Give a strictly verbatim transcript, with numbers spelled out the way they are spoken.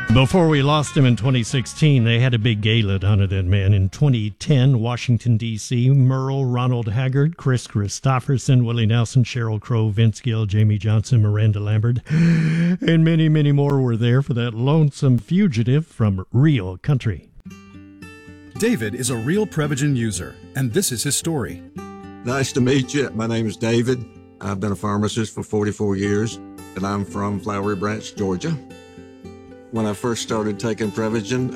Before we lost him in twenty sixteen, they had a big gala to honor that man. In twenty ten, Washington, D C, Merle, Ronald Haggard, Chris Christopherson, Willie Nelson, Sheryl Crow, Vince Gill, Jamie Johnson, Miranda Lambert, and many, many more were there for that lonesome fugitive from real country. David is a real Prevagen user, and this is his story. Nice to meet you. My name is David. I've been a pharmacist for forty-four years, and I'm from Flowery Branch, Georgia. When I first started taking Prevagen,